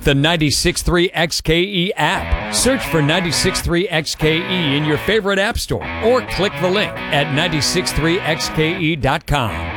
the 96.3 XKE app. Search for 96.3 XKE in your favorite app store or click the link at 963xke.com.